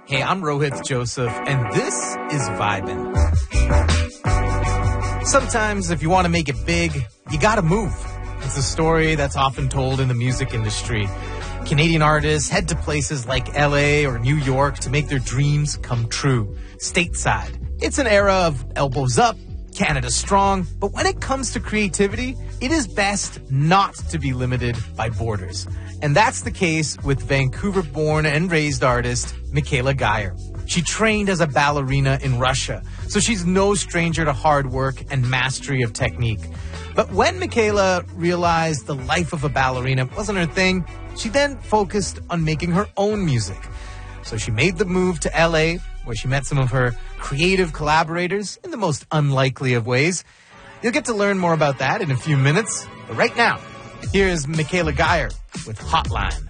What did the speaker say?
Hey, I'm Rohit Joseph, and this is Vibin'. Sometimes if you want to make it big, you gotta move. It's a story that's often told in the music industry. Canadian artists head to places like LA or New York to make their dreams come true. Stateside. It's an era of elbows up, Canada strong, but when it comes to creativity, it is best not to be limited by borders. And that's the case with Vancouver-born and raised artist Michaela Geyer. She trained as a ballerina in Russia, so she's no stranger to hard work and mastery of technique. But when Michaela realized the life of a ballerina wasn't her thing, she then focused on making her own music. So she made the move to LA, where she met some of her creative collaborators in the most unlikely of ways. You'll get to learn more about that in a few minutes. But right now, here is Michaela Geyer with Hotline.